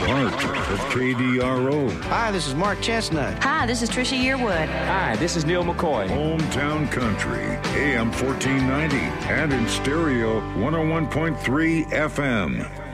Art of KDRO. Hi, this is Mark Chestnut. Hi, this is Trisha Yearwood. Hi, this is Neil McCoy. Hometown Country, AM 1490, and in stereo 101.3 FM.